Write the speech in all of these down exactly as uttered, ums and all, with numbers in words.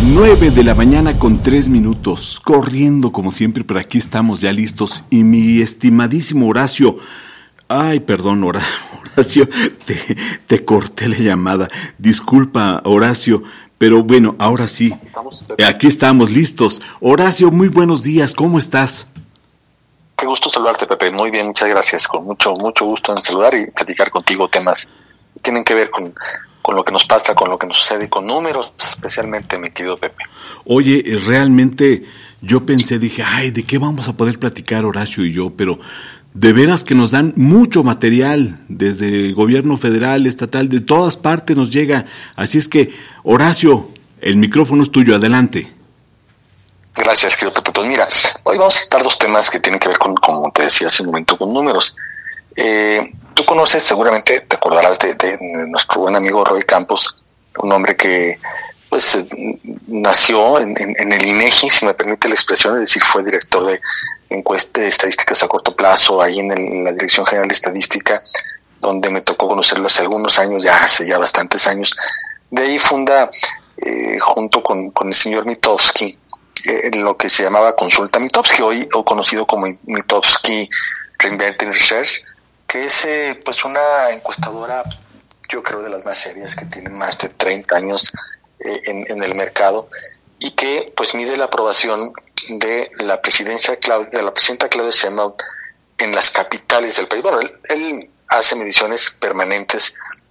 Nueve de la mañana con tres minutos, corriendo como siempre, pero aquí estamos ya listos. Y mi estimadísimo Horacio, ay, perdón, Horacio, te, te corté la llamada. Disculpa, Horacio, pero bueno, ahora sí, aquí estamos listos. Horacio, muy buenos días, ¿cómo estás? Qué gusto saludarte, Pepe. Muy bien, muchas gracias. Con mucho mucho gusto en saludar y platicar contigo temas que tienen que ver con, con lo que nos pasa, con lo que nos sucede, con números, especialmente, mi querido Pepe. Oye, realmente yo pensé, dije, ay, ¿de qué vamos a poder platicar Horacio y yo? Pero de veras que nos dan mucho material, desde el gobierno federal, estatal, de todas partes nos llega. Así es que, Horacio, el micrófono es tuyo, adelante. Gracias, querido Pepe. Pues mira, hoy vamos a tratar dos temas que tienen que ver con, como te decía hace un momento, con números. Eh, tú conoces, seguramente te acordarás de, de, de nuestro buen amigo Roy Campos, un hombre que pues eh, nació en, en, en el INEGI, si me permite la expresión, es decir, fue director de encuestas de estadísticas a corto plazo, ahí en, el, en la Dirección General de Estadística, donde me tocó conocerlo hace algunos años, ya hace ya bastantes años. De ahí funda, eh, junto con, con el señor Mitofsky, en lo que se llamaba Consulta Mitofsky, hoy o conocido como Mitofsky Reinventing Research, que es eh, pues una encuestadora, yo creo, de las más serias, que tiene más de treinta años eh, en, en el mercado, y que pues mide la aprobación de la presidencia de la presidenta Claudia Sheinbaum en las capitales del país. Bueno, él, él hace mediciones permanentes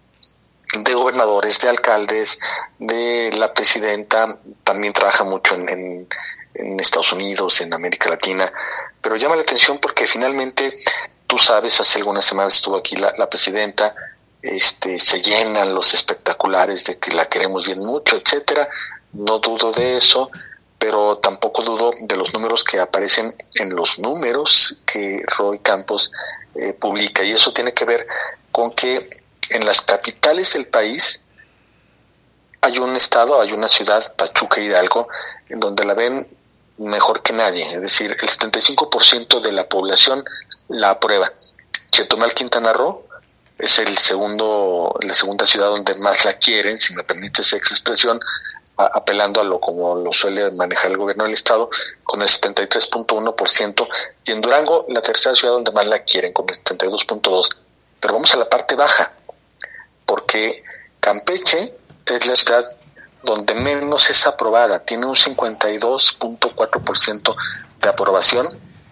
de gobernadores, de alcaldes, de la presidenta, también trabaja mucho en, en, en Estados Unidos, en América Latina, pero llama la atención porque finalmente, tú sabes, hace algunas semanas estuvo aquí la, la presidenta, este, se llenan los espectaculares de que la queremos bien mucho, etcétera. No dudo de eso, pero tampoco dudo de los números que aparecen en los números que Roy Campos eh, publica, y eso tiene que ver con que en las capitales del país hay un estado, hay una ciudad, Pachuca, Hidalgo, en donde la ven mejor que nadie, es decir, el setenta y cinco por ciento de la población la aprueba. Chetumal, Quintana Roo, es el segundo, la segunda ciudad donde más la quieren, si me permite esa expresión, a, apelando a lo como lo suele manejar el gobierno del estado, con el setenta y tres punto uno por ciento, y en Durango, la tercera ciudad donde más la quieren, con el setenta y dos punto dos por ciento. Pero vamos a la parte baja, porque Campeche es la ciudad donde menos es aprobada, tiene un cincuenta y dos punto cuatro por ciento de aprobación,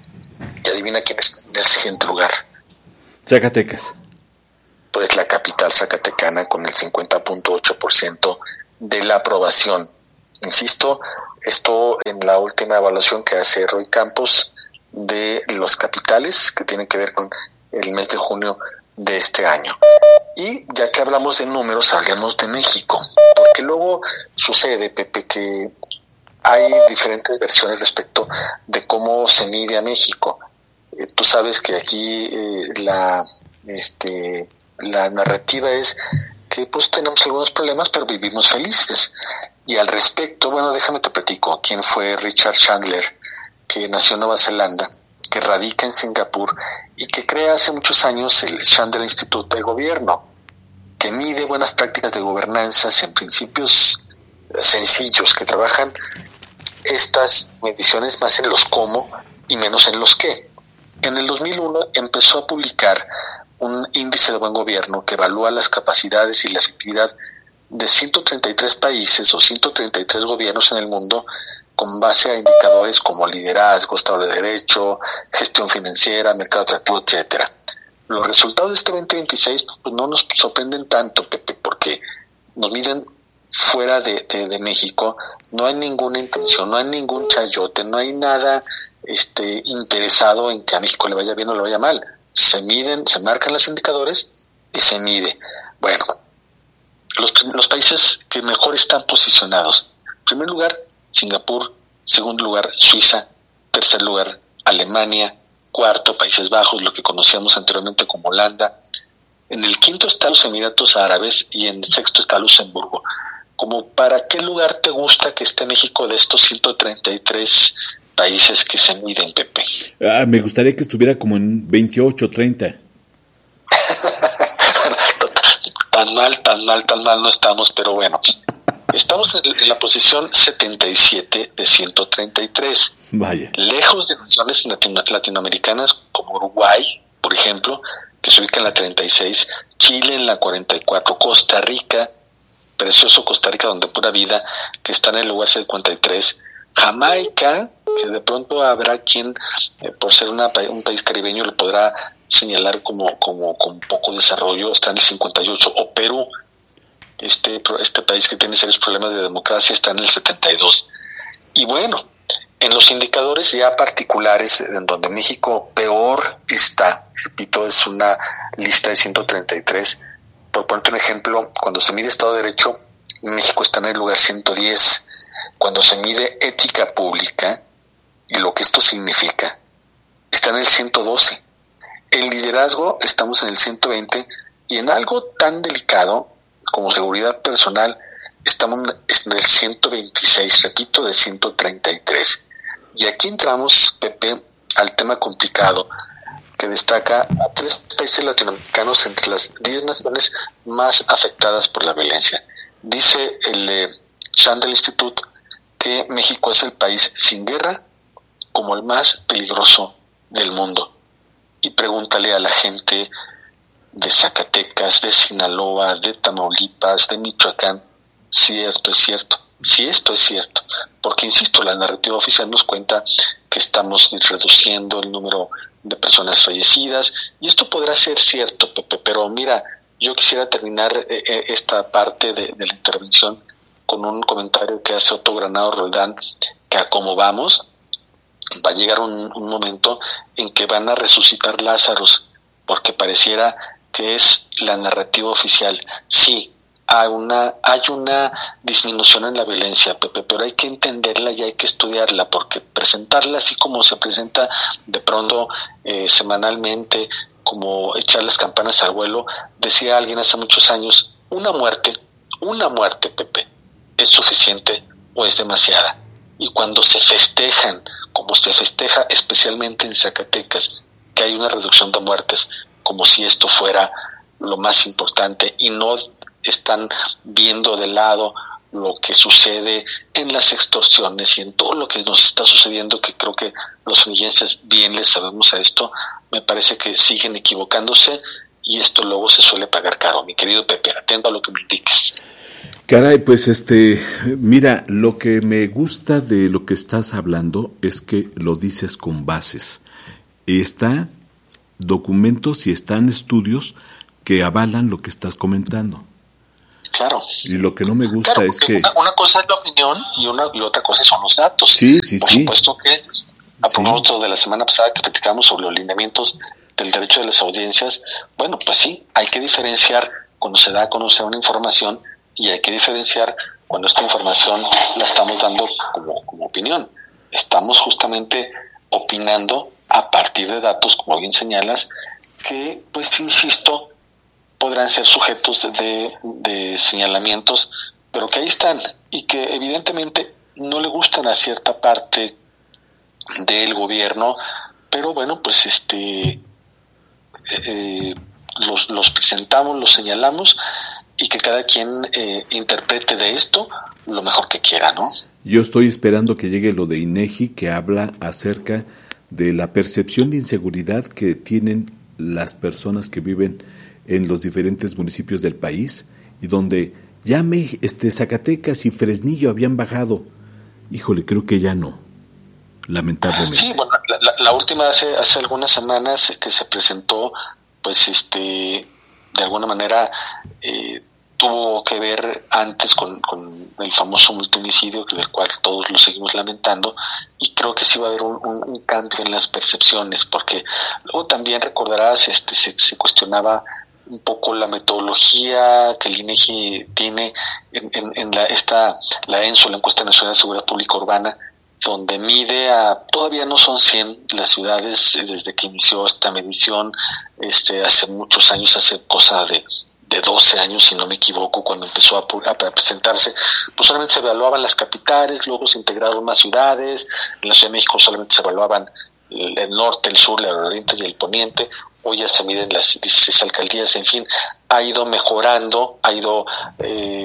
y adivina quién es en el siguiente lugar. Zacatecas. Pues la capital zacatecana, con el cincuenta punto ocho por ciento de la aprobación. Insisto, esto en la última evaluación que hace Roy Campos de los capitales, que tienen que ver con el mes de junio de este año. Y ya que hablamos de números, hablemos de México, porque luego sucede, Pepe, que hay diferentes versiones respecto de cómo se mide a México. Eh, tú sabes que aquí eh, la este la narrativa es que pues tenemos algunos problemas, pero vivimos felices. Y al respecto, bueno, déjame te platico quién fue Richard Chandler, que nació en Nueva Zelanda, que radica en Singapur y que crea hace muchos años el Chandler Institute de Gobierno, que mide buenas prácticas de gobernanzas en principios sencillos, que trabajan estas mediciones más en los cómo y menos en los qué. En el dos mil uno empezó a publicar un índice de buen gobierno que evalúa las capacidades y la efectividad de ciento treinta y tres países o ciento treinta y tres gobiernos en el mundo, con base a indicadores como liderazgo, Estado de Derecho, gestión financiera, mercado atractivo, etcétera. Los resultados de este veinte veintiséis pues, no nos sorprenden tanto, Pepe, porque nos miden fuera de, de, de México. No hay ninguna intención, no hay ningún chayote, no hay nada este, interesado en que a México le vaya bien o le vaya mal. Se miden, se marcan los indicadores y se mide. Bueno, los, los países que mejor están posicionados. En primer lugar, Singapur. Segundo lugar, Suiza. Tercer lugar, Alemania. Cuarto, Países Bajos, lo que conocíamos anteriormente como Holanda. En el quinto está los Emiratos Árabes y en el sexto está Luxemburgo. ¿Como para qué lugar te gusta que esté México de estos ciento treinta y tres países que se miden, Pepe? Ah, me gustaría que estuviera como en veintiocho, treinta. Tan mal, tan mal, tan mal no estamos, pero bueno. Estamos en, en la posición setenta y siete de ciento treinta y tres. Vaya. Lejos de naciones latino, latinoamericanas como Uruguay, por ejemplo, que se ubica en la treinta y seis, Chile en la cuarenta y cuatro, Costa Rica, precioso Costa Rica donde pura vida, que está en el lugar cincuenta y tres, Jamaica, que de pronto habrá quien, eh, por ser una, un país caribeño, lo podrá señalar como, como con poco desarrollo, está en el cincuenta y ocho, o Perú, este, este país que tiene serios problemas de democracia, está en el setenta y dos. Y bueno, en los indicadores ya particulares, en donde México peor está, repito, es una lista de ciento treinta y tres, por ponerte un ejemplo, cuando se mide Estado de Derecho, México está en el lugar ciento diez. Cuando se mide ética pública y lo que esto significa, está en el ciento doce. El liderazgo estamos en el ciento veinte y en algo tan delicado como seguridad personal estamos en el ciento veintiséis, repito, de ciento treinta y tres. Y aquí entramos, Pepe, al tema complicado que destaca a tres países latinoamericanos entre las diez naciones más afectadas por la violencia. Dice el eh, Shandel Institute que México es el país sin guerra como el más peligroso del mundo. Y pregúntale a la gente de Zacatecas, de Sinaloa, de Tamaulipas, de Michoacán, cierto es cierto, si esto es cierto, porque insisto, la narrativa oficial nos cuenta que estamos reduciendo el número de personas fallecidas, y esto podrá ser cierto, Pepe, pero mira, yo quisiera terminar eh, esta parte de, de la intervención con un comentario que hace Otto Granado Roldán, que a cómo vamos, va a llegar un, un momento en que van a resucitar Lázaros, porque pareciera que es la narrativa oficial. Sí, hay una, hay una disminución en la violencia, Pepe, pero hay que entenderla y hay que estudiarla, porque presentarla así como se presenta de pronto eh, semanalmente, como echar las campanas al vuelo, decía alguien hace muchos años, una muerte, una muerte, Pepe, ¿es suficiente o es demasiada? Y cuando se festejan, como se festeja especialmente en Zacatecas, que hay una reducción de muertes, como si esto fuera lo más importante, y no están viendo de lado lo que sucede en las extorsiones y en todo lo que nos está sucediendo, que creo que los semillenses bien les sabemos a esto, me parece que siguen equivocándose y esto luego se suele pagar caro. Mi querido Pepe, atento a lo que me indiques. Caray, pues este, mira, lo que me gusta de lo que estás hablando es que lo dices con bases. Está documentos y están estudios que avalan lo que estás comentando. Claro. Y lo que no me gusta claro, es que... Una, una cosa es la opinión y, una, y otra cosa son los datos. Sí, sí, Por sí. supuesto que, a Sí. propósito de la semana pasada que platicamos sobre los lineamientos del derecho de las audiencias, bueno, pues sí, hay que diferenciar cuando se da a conocer una información y hay que diferenciar cuando esta información la estamos dando como, como opinión. Estamos justamente opinando a partir de datos, como bien señalas, que, pues, insisto, podrán ser sujetos de, de señalamientos, pero que ahí están y que evidentemente no le gustan a cierta parte del gobierno, pero bueno, pues este eh, los, los presentamos, los señalamos y que cada quien eh, interprete de esto lo mejor que quiera, ¿no? Yo estoy esperando que llegue lo de INEGI, que habla acerca de la percepción de inseguridad que tienen las personas que viven en los diferentes municipios del país, y donde ya me, este, Zacatecas y Fresnillo habían bajado. Híjole, creo que ya no, lamentablemente. Sí, bueno, la, la, la última hace hace algunas semanas que se presentó, pues este de alguna manera eh, tuvo que ver antes con, con el famoso multihomicidio, del cual todos lo seguimos lamentando, y creo que sí va a haber un, un, un cambio en las percepciones, porque luego también recordarás, este se, se cuestionaba un poco la metodología que el INEGI tiene en, en, en la esta la ENSO, la Encuesta Nacional de Seguridad Pública Urbana, donde mide a, todavía no son cien las ciudades desde que inició esta medición, este hace muchos años, hace cosa de, de doce años, si no me equivoco, cuando empezó a, a presentarse, pues solamente se evaluaban las capitales, luego se integraron más ciudades, en la Ciudad de México solamente se evaluaban el, el norte, el sur, el oriente y el poniente. Hoy ya se miden las dieciséis alcaldías, en fin, ha ido mejorando, ha ido eh,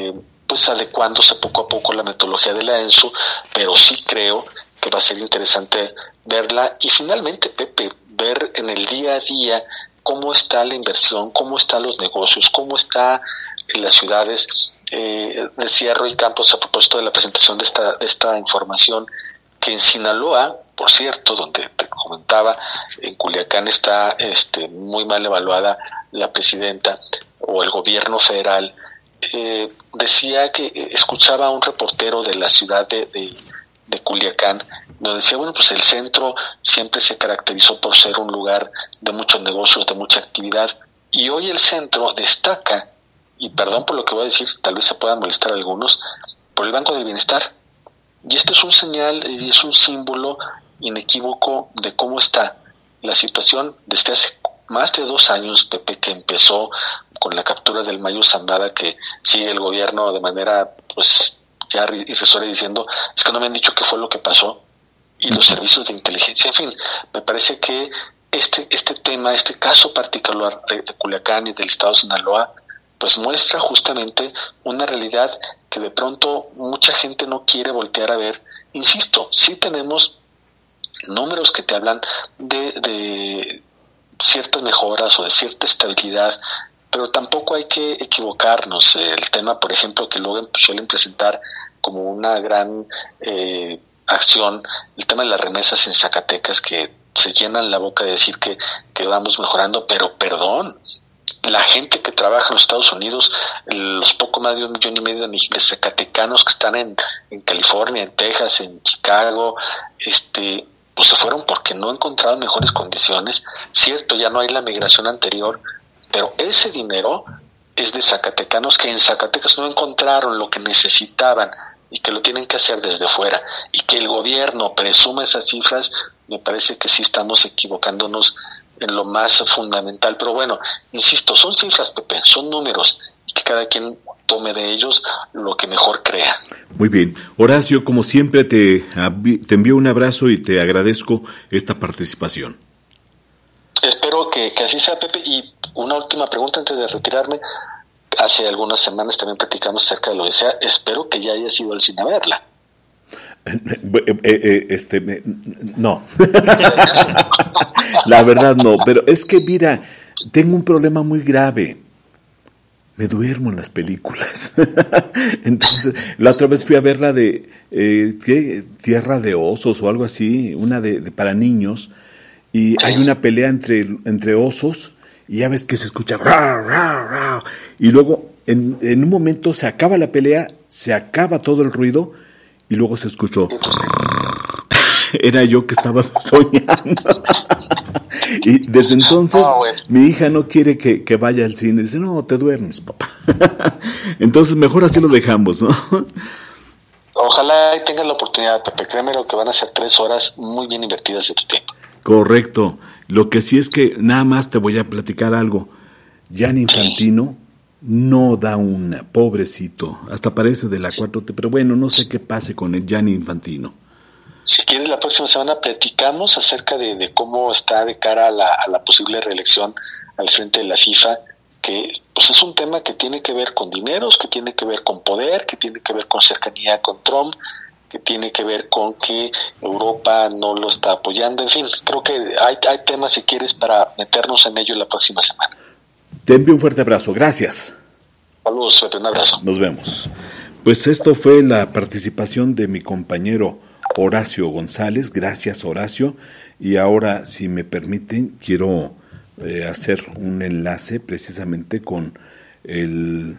pues adecuándose poco a poco la metodología de la ENSU, pero sí creo que va a ser interesante verla. Y finalmente, Pepe, ver en el día a día cómo está la inversión, cómo están los negocios, cómo está en las ciudades. Eh, decía Roy Campos a propósito de la presentación de esta, de esta información, que en Sinaloa, por cierto, donde te comentaba, en Culiacán está este, muy mal evaluada la presidenta o el gobierno federal. Eh, decía que escuchaba a un reportero de la ciudad de, de, de Culiacán, donde decía, bueno, pues el centro siempre se caracterizó por ser un lugar de muchos negocios, de mucha actividad, y hoy el centro destaca, y perdón por lo que voy a decir, tal vez se puedan molestar a algunos, por el Banco del Bienestar. Y esto es un señal y es un símbolo inequívoco de cómo está la situación desde hace más de dos años, Pepe, que empezó con la captura del Mayo Zambada, que sigue el gobierno de manera pues ya irrisoria diciendo, es que no me han dicho qué fue lo que pasó, y los servicios de inteligencia, en fin, me parece que este este tema, este caso particular de, de Culiacán y del estado de Sinaloa, pues muestra justamente una realidad que de pronto mucha gente no quiere voltear a ver. Insisto, sí tenemos números que te hablan de, de ciertas mejoras o de cierta estabilidad, pero tampoco hay que equivocarnos. El tema, por ejemplo, que luego suelen presentar como una gran eh, acción, el tema de las remesas en Zacatecas, que se llenan la boca de decir que, que vamos mejorando, pero perdón, la gente que trabaja en los Estados Unidos, los poco más de un millón y medio de zacatecanos que están en, en California, en Texas, en Chicago, este pues se fueron porque no encontraron mejores condiciones. Cierto, ya no hay la migración anterior, pero ese dinero es de zacatecanos que en Zacatecas no encontraron lo que necesitaban y que lo tienen que hacer desde fuera, y que el gobierno presuma esas cifras, me parece que sí estamos equivocándonos en lo más fundamental. Pero bueno, insisto, son cifras, Pepe, son números, y que cada quien tome de ellos lo que mejor crea. Muy bien. Horacio, como siempre, te, te envío un abrazo y te agradezco esta participación. Espero que, que así sea, Pepe. Y una última pregunta antes de retirarme. Hace algunas semanas también platicamos acerca de lo que sea. Espero que ya hayas ido al cine a verla. Este, no. La verdad no, pero es que mira, tengo un problema muy grave. Me duermo en las películas. Entonces, la otra vez fui a ver la de eh, ¿qué? Tierra de Osos o algo así, una de, de para niños, y hay una pelea entre, entre osos, y ya ves que se escucha ¡rau, rau, rau! Y luego en, en un momento se acaba la pelea, se acaba todo el ruido, y luego se escuchó. Era yo que estaba soñando. Y desde entonces oh, bueno. mi hija no quiere que, que vaya al cine. Dice, no, te duermes, papá. Entonces mejor así lo dejamos, ¿no? Ojalá tengas la oportunidad, Pepe. Créeme lo que van a ser tres horas muy bien invertidas de tu tiempo. Correcto. Lo que sí es que nada más te voy a platicar algo. Gianni Infantino no da una, pobrecito. Hasta parece de la cuatro T, pero bueno, no sé qué pase con el Gianni Infantino. Si quieres, la próxima semana platicamos acerca de, de cómo está de cara a la, a la posible reelección al frente de la FIFA, que pues es un tema que tiene que ver con dineros, que tiene que ver con poder, que tiene que ver con cercanía con Trump, que tiene que ver con que Europa no lo está apoyando. En fin, creo que hay, hay temas, si quieres, para meternos en ello la próxima semana. Te envío un fuerte abrazo. Gracias. Saludos, un abrazo. Nos vemos. Pues esto fue la participación de mi compañero Horacio González. Gracias, Horacio. Y ahora, si me permiten, quiero eh, hacer un enlace precisamente con el,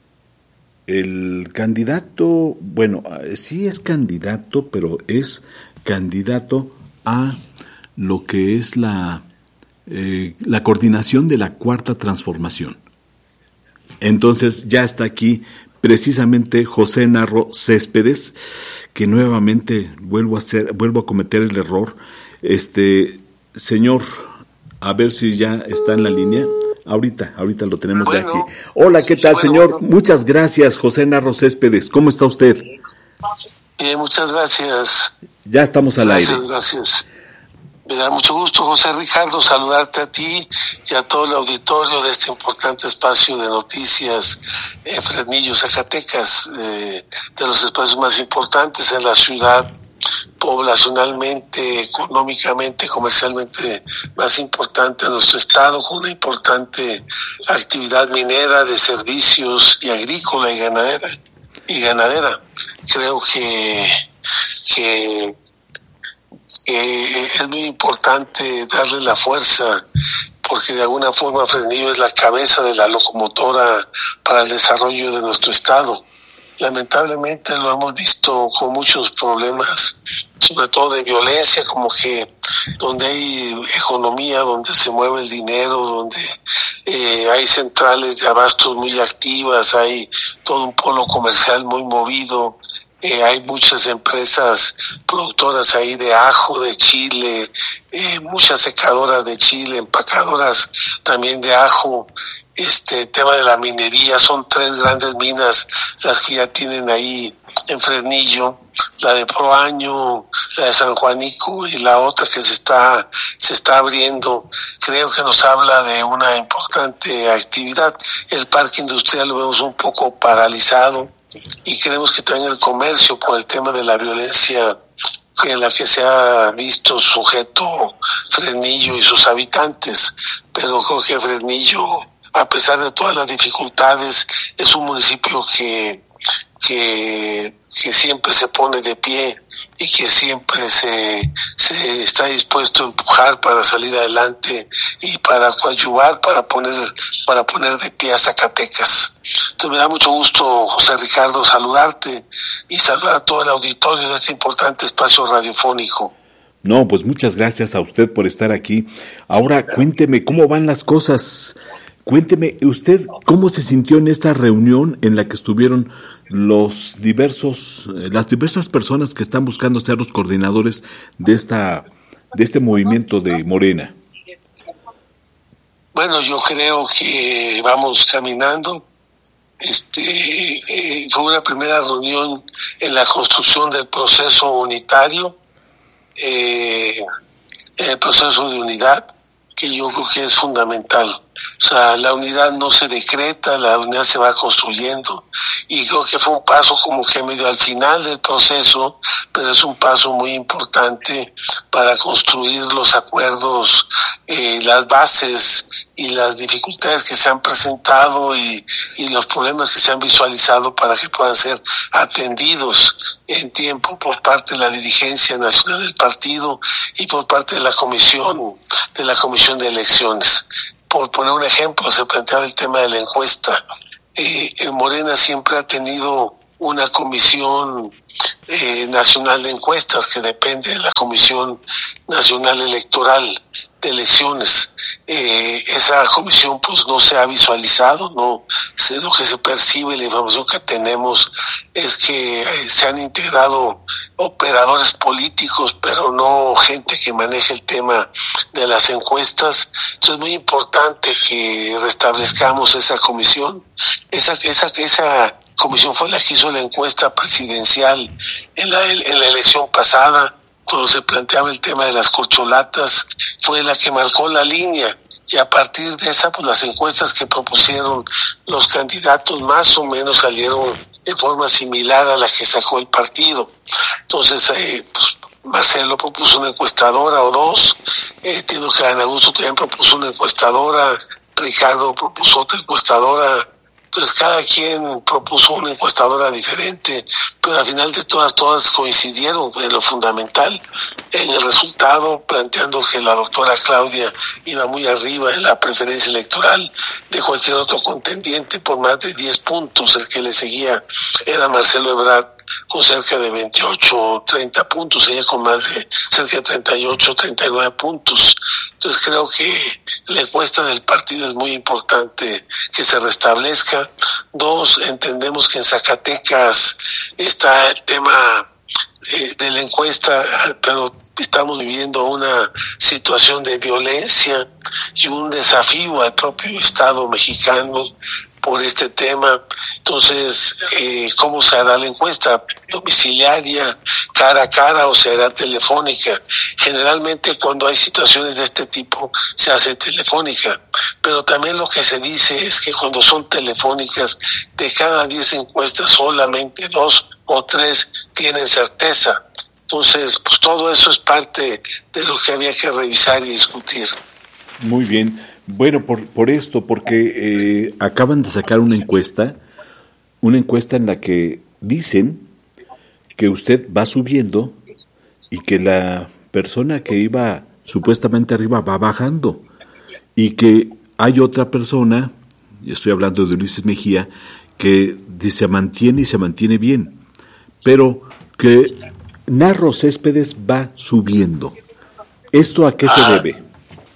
el candidato, bueno, sí es candidato, pero es candidato a lo que es la, eh, la coordinación de la Cuarta Transformación. Entonces ya está aquí precisamente José Narro Céspedes, que nuevamente vuelvo a hacer, vuelvo a cometer el error. Este señor, a ver si ya está en la línea. Ahorita, ahorita lo tenemos bueno, ya aquí. Hola, ¿qué tal, bueno, señor? Bueno. Muchas gracias, José Narro Céspedes. ¿Cómo está usted? Bien, muchas gracias. Ya estamos al gracias, aire. Gracias. Me da mucho gusto, José Ricardo, saludarte a ti y a todo el auditorio de este importante espacio de noticias en Fresnillo, Zacatecas, eh, de los espacios más importantes en la ciudad, poblacionalmente, económicamente, comercialmente más importante en nuestro estado, con una importante actividad minera, de servicios y agrícola y ganadera. Y ganadera. Creo que, que Eh, es muy importante darle la fuerza, porque de alguna forma Fresnillo es la cabeza de la locomotora para el desarrollo de nuestro estado. Lamentablemente lo hemos visto con muchos problemas, sobre todo de violencia, como que donde hay economía, donde se mueve el dinero, donde eh, hay centrales de abastos muy activas, hay todo un polo comercial muy movido. Eh, hay muchas empresas productoras ahí de ajo, de chile, eh, muchas secadoras de chile, empacadoras también de ajo. Este tema de la minería, son tres grandes minas las que ya tienen ahí en Fresnillo, la de Proaño, la de San Juanico y la otra que se está se está abriendo. Creo que nos habla de una importante actividad. El parque industrial lo vemos un poco paralizado, y creemos que también el comercio, por el tema de la violencia en la que se ha visto sujeto Fresnillo y sus habitantes. Pero creo que Fresnillo, a pesar de todas las dificultades, es un municipio que que, que siempre se pone de pie y que siempre se, se está dispuesto a empujar para salir adelante y para coadyuvar, para poner, para poner de pie a Zacatecas. Entonces me da mucho gusto, José Ricardo, saludarte y saludar a todo el auditorio de este importante espacio radiofónico. No, pues muchas gracias a usted por estar aquí. Ahora cuénteme cómo van las cosas. Cuénteme usted cómo se sintió en esta reunión en la que estuvieron los diversos, las diversas personas que están buscando ser los coordinadores de esta, de este movimiento de Morena. Bueno, yo creo que vamos caminando. Este eh, fue una primera reunión en la construcción del proceso unitario, eh, el proceso de unidad, que yo creo que es fundamental. O sea, la unidad no se decreta, la unidad se va construyendo, y creo que fue un paso como que medio al final del proceso, pero es un paso muy importante para construir los acuerdos, eh, las bases y las dificultades que se han presentado y, y los problemas que se han visualizado para que puedan ser atendidos en tiempo por parte de la dirigencia nacional del partido y por parte de la comisión, de la comisión de elecciones. Por poner un ejemplo, se planteaba el tema de la encuesta. Eh, en Morena siempre ha tenido una comisión eh, nacional de encuestas que depende de la Comisión Nacional Electoral de Elecciones. Eh, esa comisión pues no se ha visualizado, no sé, lo que se percibe, la información que tenemos es que eh, se han integrado operadores políticos, pero no gente que maneje el tema de las encuestas. Entonces es muy importante que restablezcamos esa comisión. Esa, esa, esa comisión fue la que hizo la encuesta presidencial en la, en la elección pasada, cuando se planteaba el tema de las corcholatas, fue la que marcó la línea, y a partir de esa, pues las encuestas que propusieron los candidatos más o menos salieron de forma similar a la que sacó el partido. Entonces, eh, pues Marcelo propuso una encuestadora o dos, eh, entiendo que Ana Augusto también propuso una encuestadora, Ricardo propuso otra encuestadora. Entonces cada quien propuso una encuestadora diferente, pero al final de todas, todas coincidieron en lo fundamental, en el resultado, planteando que la doctora Claudia iba muy arriba en la preferencia electoral de cualquier otro contendiente por más de diez puntos. El que le seguía era Marcelo Ebrard con cerca de veintiocho o treinta puntos, ella con más de cerca de treinta y ocho, treinta y nueve puntos. Entonces creo que la encuesta del partido es muy importante que se restablezca. Dos, entendemos que en Zacatecas está el tema eh, de la encuesta, pero estamos viviendo una situación de violencia y un desafío al propio Estado mexicano por este tema. Entonces, eh, ¿cómo se hará la encuesta? ¿Domiciliaria, cara a cara o será telefónica? Generalmente cuando hay situaciones de este tipo se hace telefónica, pero también lo que se dice es que cuando son telefónicas, de cada diez encuestas solamente dos o tres tienen certeza. Entonces, pues todo eso es parte de lo que había que revisar y discutir. Muy bien. Bueno, por, por esto, porque eh, acaban de sacar una encuesta, una encuesta en la que dicen que usted va subiendo y que la persona que iba supuestamente arriba va bajando y que hay otra persona, y estoy hablando de Ulises Mejía, que se mantiene y se mantiene bien, pero que Narro Céspedes va subiendo. ¿Esto a qué se debe?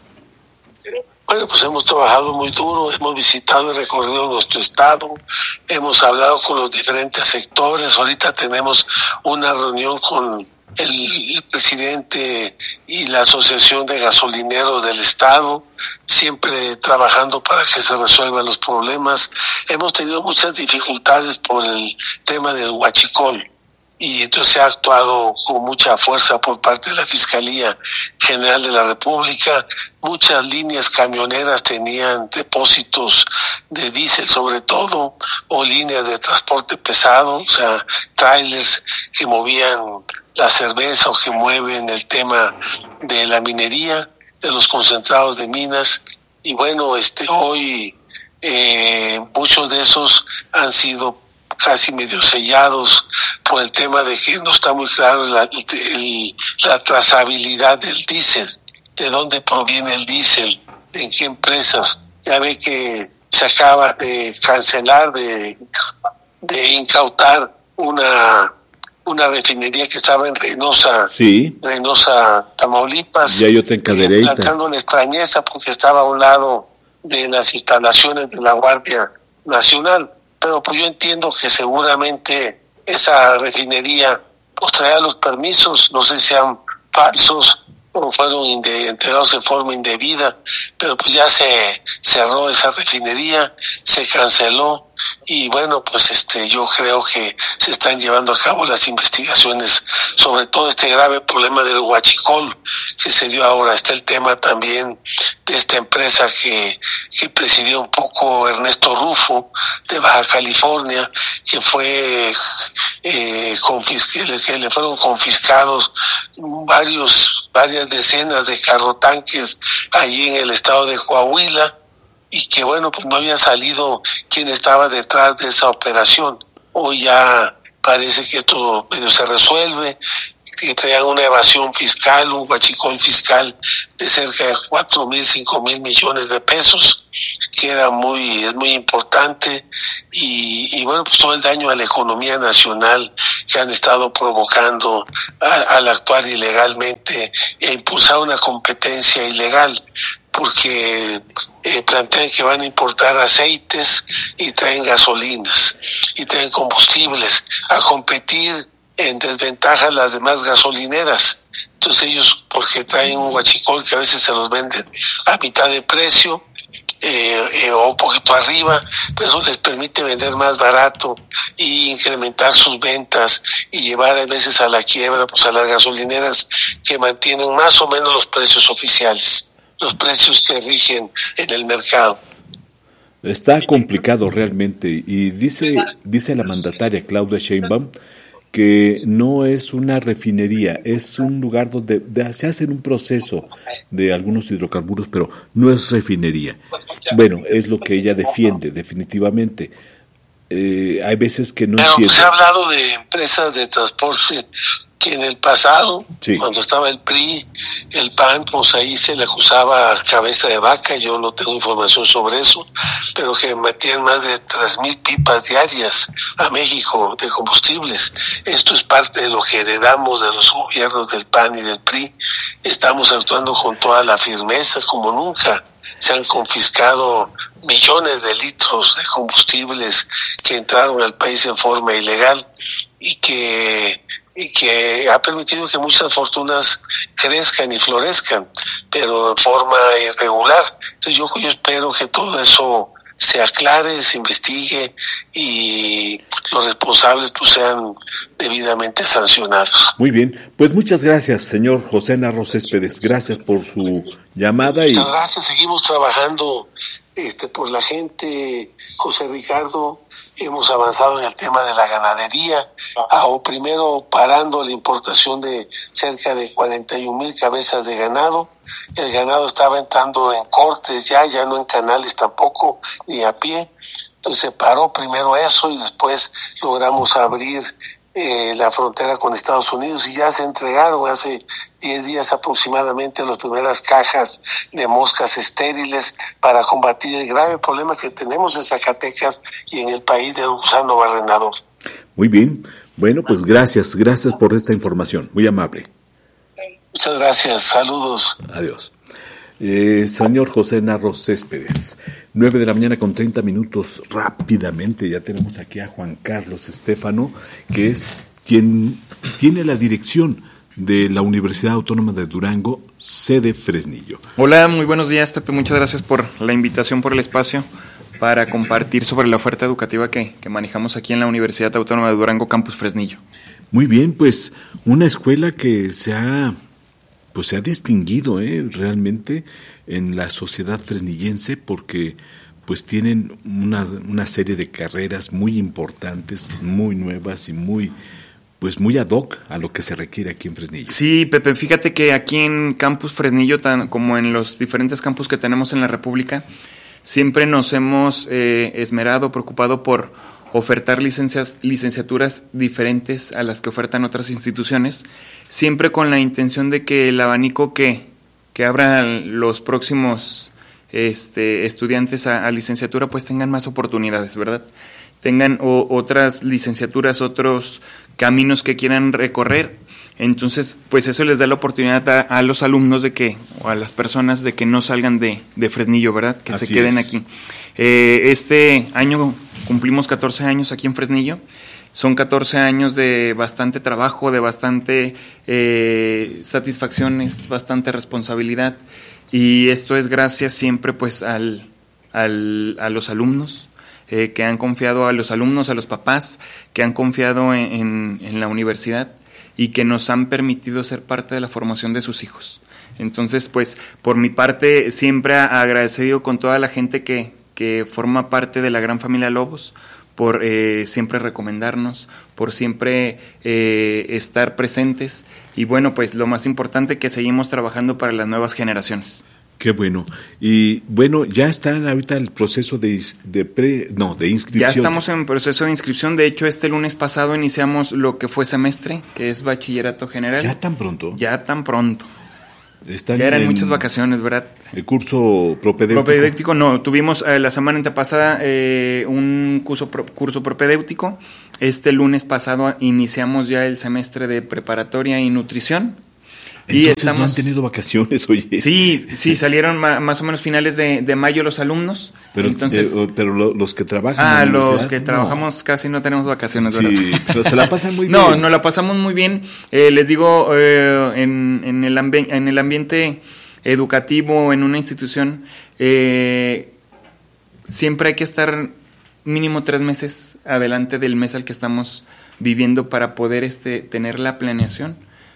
Bueno, pues hemos trabajado muy duro, hemos visitado y recorrido nuestro estado, hemos hablado con los diferentes sectores. Ahorita tenemos una reunión con el, el presidente y la Asociación de Gasolineros del estado, siempre trabajando para que se resuelvan los problemas. Hemos tenido muchas dificultades por el tema del huachicol, y entonces se ha actuado con mucha fuerza por parte de la Fiscalía General de la República. Muchas líneas camioneras tenían depósitos de diésel sobre todo, o líneas de transporte pesado, o sea, trailers que movían la cerveza o que mueven el tema de la minería, de los concentrados de minas. Y bueno, este hoy eh, muchos de esos han sido casi medio sellados por el tema de que no está muy claro la, el, la trazabilidad del diésel, de dónde proviene el diésel, en qué empresas. Ya ve que se acaba de cancelar, de, de incautar una una refinería que estaba en Reynosa, sí. Reynosa, Tamaulipas, y hay otra en Cadereyta, planteando la extrañeza porque estaba a un lado de las instalaciones de la Guardia Nacional. Pero pues yo entiendo que seguramente esa refinería pues traía los permisos, no sé si sean falsos o fueron inde- entregados de forma indebida, pero pues ya se cerró esa refinería, se canceló, y bueno, pues este yo creo que se están llevando a cabo las investigaciones sobre todo este grave problema del huachicol que se dio ahora. Está el tema también de esta empresa que, que presidió un poco Ernesto Rufo, de Baja California, que fue eh, confis- que, le, que le fueron confiscados varios varias decenas de carrotanques allí en el estado de Coahuila, y que bueno, pues no había salido quién estaba detrás de esa operación. Hoy ya parece que esto medio se resuelve, que traían una evasión fiscal, un huachicol fiscal de cerca de cuatro mil, cinco mil millones de pesos, que era muy, es muy importante, y, y bueno, pues todo el daño a la economía nacional que han estado provocando a, al actuar ilegalmente e impulsar una competencia ilegal, porque eh, plantean que van a importar aceites y traen gasolinas y traen combustibles a competir en desventaja a las demás gasolineras. Entonces ellos, porque traen un huachicol que a veces se los venden a mitad de precio, eh, eh, o un poquito arriba, pero eso les permite vender más barato y incrementar sus ventas y llevar a veces a la quiebra pues a las gasolineras que mantienen más o menos los precios oficiales, los precios que rigen en el mercado. Está complicado realmente, y dice dice la mandataria Claudia Sheinbaum que no es una refinería, es un lugar donde de, se hace un proceso de algunos hidrocarburos, pero no es refinería. Bueno, es lo que ella defiende, definitivamente. Eh, hay veces que no pero entiende. Se ha hablado de empresas de transporte que en el pasado, sí, cuando estaba el P R I, el P A N, pues ahí se le acusaba cabeza de vaca. Yo no tengo información sobre eso, pero que metían más de tres mil pipas diarias a México de combustibles. Esto es parte de lo que heredamos de los gobiernos del P A N y del P R I. Estamos actuando con toda la firmeza, como nunca. Se han confiscado millones de litros de combustibles que entraron al país en forma ilegal, y que y que ha permitido que muchas fortunas crezcan y florezcan, pero en forma irregular. Entonces yo, yo espero que todo eso se aclare, se investigue y los responsables pues sean debidamente sancionados. Muy bien, pues muchas gracias, señor José Narro Céspedes, gracias por su llamada. Muchas y gracias, seguimos trabajando este por la gente, José Ricardo. Hemos avanzado en el tema de la ganadería, o primero parando la importación de cerca de cuarenta y un mil cabezas de ganado. El ganado estaba entrando en cortes ya, ya no en canales tampoco, ni a pie. Entonces se paró primero eso y después logramos abrir eh, la frontera con Estados Unidos y ya se entregaron hace diez días aproximadamente las primeras cajas de moscas estériles para combatir el grave problema que tenemos en Zacatecas y en el país del gusano barrenador. Muy bien, bueno, pues gracias, gracias por esta información, muy amable. Muchas gracias, saludos. Adiós. Eh, señor José Narro Céspedes, nueve de la mañana con treinta minutos, rápidamente ya tenemos aquí a Juan Carlos Estéfano, que es quien tiene la dirección de la Universidad Autónoma de Durango, sede Fresnillo. Hola, muy buenos días, Pepe, muchas gracias por la invitación, por el espacio para compartir sobre la oferta educativa que, que manejamos aquí en la Universidad Autónoma de Durango, Campus Fresnillo. Muy bien, pues una escuela que se ha pues se ha distinguido eh, realmente en la sociedad fresnillense porque pues tienen una, una serie de carreras muy importantes, muy nuevas y muy pues muy ad hoc a lo que se requiere aquí en Fresnillo. Sí, Pepe, fíjate que aquí en Campus Fresnillo, tan como en los diferentes campus que tenemos en la República, siempre nos hemos eh, esmerado, preocupado por ofertar licencias, licenciaturas diferentes a las que ofertan otras instituciones, siempre con la intención de que el abanico que, que abran los próximos este, estudiantes a, a licenciatura pues tengan más oportunidades, ¿verdad? Tengan o, otras licenciaturas, otros caminos que quieran recorrer. Entonces, pues eso les da la oportunidad a, a los alumnos de que, o a las personas de que no salgan de, de Fresnillo, ¿verdad? Que Así se queden es. aquí. Eh, este año cumplimos catorce años aquí en Fresnillo. Son catorce años de bastante trabajo, de bastante eh, satisfacciones, bastante responsabilidad. Y esto es gracias siempre pues al, al, a los alumnos, eh, que han confiado, a los alumnos, a los papás, que han confiado en, en, en la universidad y que nos han permitido ser parte de la formación de sus hijos. Entonces, pues, por mi parte, siempre agradecido con toda la gente que, que forma parte de la gran familia Lobos, por eh, siempre recomendarnos, por siempre eh, estar presentes y bueno, pues lo más importante, que seguimos trabajando para las nuevas generaciones. Qué bueno. Y bueno, ya está ahorita el proceso de, de pre, no, de inscripción. Ya estamos en proceso de inscripción. De hecho, este lunes pasado iniciamos lo que fue semestre, que es bachillerato general. ¿Ya tan pronto? Ya tan pronto. Están ya eran en muchas vacaciones, ¿verdad? El curso propedéutico. Propedéutico, no. Tuvimos eh, la semana antepasada eh, un curso, pro, curso propedéutico. Este lunes pasado iniciamos ya el semestre de preparatoria y nutrición. Entonces y estamos, no han tenido vacaciones, oye. Sí, sí, salieron ma, más o menos finales de, de mayo los alumnos. Pero, entonces, de, pero lo, los que trabajan Ah, en la los que no. trabajamos casi no tenemos vacaciones, ¿verdad? Sí, pero se la pasan muy no, bien. No, nos la pasamos muy bien. Eh, les digo, eh, en, en, el ambi- en el ambiente educativo, en una institución, eh, siempre hay que estar mínimo tres meses adelante del mes al que estamos viviendo para poder este, tener la planeación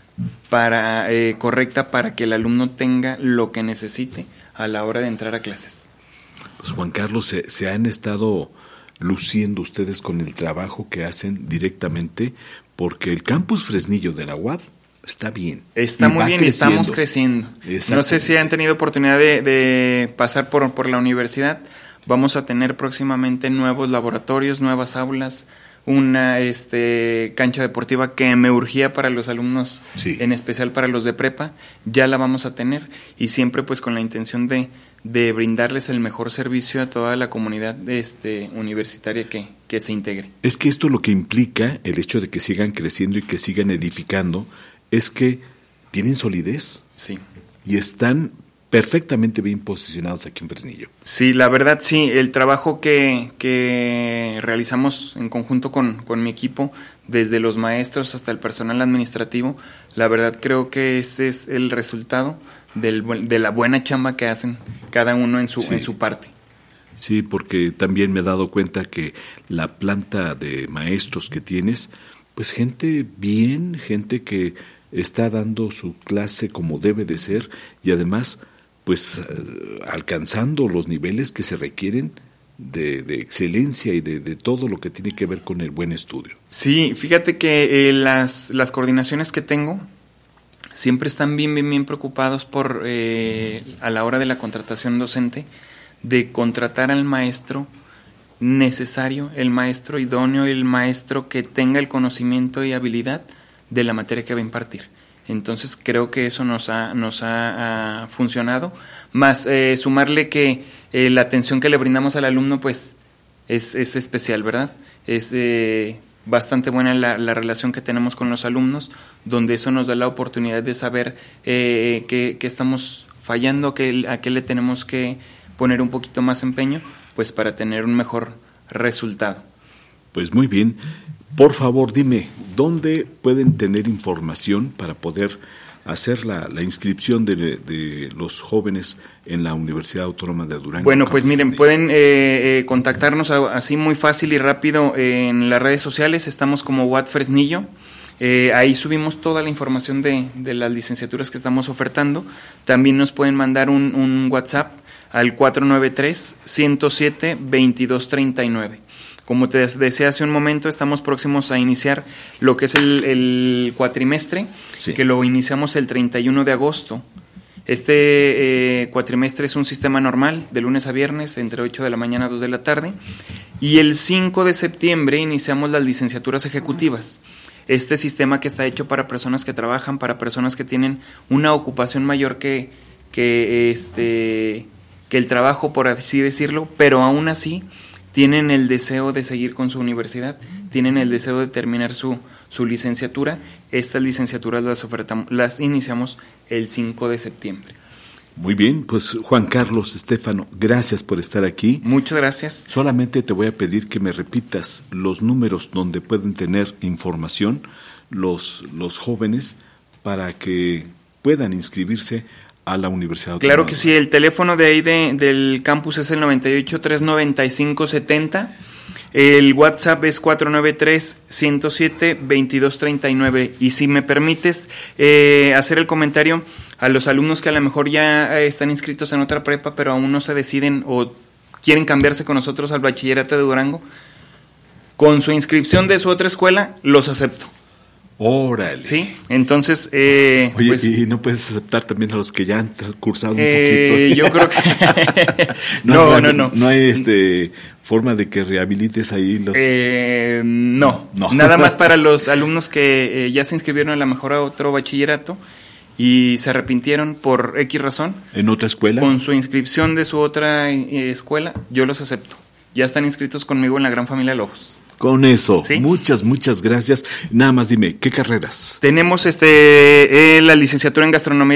para eh, correcta para que el alumno tenga lo que necesite a la hora de entrar a clases. Pues Juan Carlos, se, se han estado luciendo ustedes con el trabajo que hacen directamente, porque el campus Fresnillo de la U A D está bien. Está muy bien y estamos creciendo. No sé si han tenido oportunidad de, de pasar por, por la universidad. Vamos a tener próximamente nuevos laboratorios, nuevas aulas, una este cancha deportiva que me urgía para los alumnos, sí. En especial para los de prepa, ya la vamos a tener y siempre pues con la intención de, de brindarles el mejor servicio a toda la comunidad este, universitaria que, que se integre. Es que esto lo que implica, el hecho de que sigan creciendo y que sigan edificando, es que tienen solidez. Sí. Y están perfectamente bien posicionados aquí en Fresnillo. Sí, la verdad sí, el trabajo que, que realizamos en conjunto con, con mi equipo, desde los maestros hasta el personal administrativo, la verdad creo que ese es el resultado del, de la buena chamba que hacen cada uno en su, sí. en su parte. Sí, porque también me he dado cuenta que la planta de maestros que tienes, pues gente bien, gente que está dando su clase como debe de ser y además pues eh, alcanzando los niveles que se requieren de, de excelencia y de, de todo lo que tiene que ver con el buen estudio. Sí, fíjate que eh, las, las coordinaciones que tengo siempre están bien, bien, bien preocupados por, eh, a la hora de la contratación docente, de contratar al maestro necesario, el maestro idóneo, el maestro que tenga el conocimiento y habilidad de la materia que va a impartir. Entonces creo que eso nos ha, nos ha, ha funcionado, más eh, sumarle que eh, la atención que le brindamos al alumno pues es, es especial, ¿verdad? Es eh, bastante buena la, la relación que tenemos con los alumnos, donde eso nos da la oportunidad de saber eh, qué, qué estamos fallando, qué, a qué le tenemos que poner un poquito más empeño, pues para tener un mejor resultado. Pues muy bien. Por favor, dime, ¿dónde pueden tener información para poder hacer la, la inscripción de, de los jóvenes en la Universidad Autónoma de Durango? Bueno, pues miren, pueden eh, eh, contactarnos a, así muy fácil y rápido eh, en las redes sociales. Estamos como U A T Fresnillo. Eh, ahí subimos toda la información de, de las licenciaturas que estamos ofertando. También nos pueden mandar un, un WhatsApp al cuatro nueve tres, uno cero siete, dos dos tres nueve. Como te decía hace un momento, estamos próximos a iniciar lo que es el, el cuatrimestre, sí, que lo iniciamos el treinta y uno de agosto. Este eh, cuatrimestre es un sistema normal, de lunes a viernes, entre ocho de la mañana a dos de la tarde. Y el cinco de septiembre iniciamos las licenciaturas ejecutivas. Este sistema que está hecho para personas que trabajan, para personas que tienen una ocupación mayor que, que, este, que el trabajo, por así decirlo, pero aún así tienen el deseo de seguir con su universidad, tienen el deseo de terminar su, su licenciatura. Estas licenciaturas las ofertamos, las iniciamos el cinco de septiembre. Muy bien, pues Juan Carlos Estéfano, gracias por estar aquí. Muchas gracias. Solamente te voy a pedir que me repitas los números donde pueden tener información los, los jóvenes para que puedan inscribirse a la Universidad Autónoma. Claro que sí, el teléfono de ahí de, del campus es el noventa y ocho, trescientos noventa y cinco, setenta. El WhatsApp es cuatro nueve tres, uno cero siete, dos dos tres nueve. Y si me permites eh, hacer el comentario a los alumnos que a lo mejor ya están inscritos en otra prepa, pero aún no se deciden o quieren cambiarse con nosotros al bachillerato de Durango, con su inscripción de su otra escuela, los acepto. Órale. Sí, entonces... Eh, Oye, pues, ¿y no puedes aceptar también a los que ya han cursado un eh, poquito? Yo creo que... no, no, no, no. No hay este forma de que rehabilites ahí los... Eh, no. no, nada más para los alumnos que eh, ya se inscribieron a lo mejor a otro bachillerato y se arrepintieron por X razón. ¿En otra escuela? Con su inscripción de su otra eh, escuela, yo los acepto. Ya están inscritos conmigo en la Gran Familia Lobos. Con eso, ¿sí? Muchas, muchas gracias. Nada más dime, ¿qué carreras? Tenemos este eh, la licenciatura en gastronomía